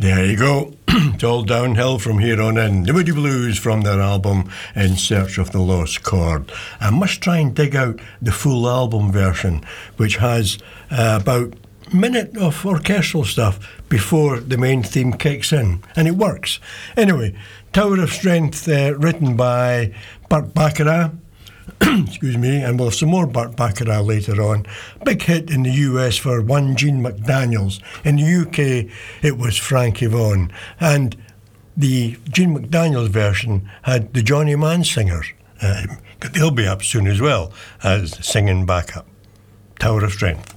There you go. It's all downhill from here on in. The Moody Blues from their album In Search of the Lost Chord. I must try and dig out the full album version, which has about a minute of orchestral stuff before the main theme kicks in, and it works. Anyway, Tower of Strength, written by Burt Bacharach. Excuse me, and we'll have some more Burt Bacharach later on. Big hit in the US for one Gene McDaniels. In the UK, it was Frankie Vaughan. And the Gene McDaniels version had the Johnny Mann singers. They'll be up soon as well as singing backup. Tower of Strength.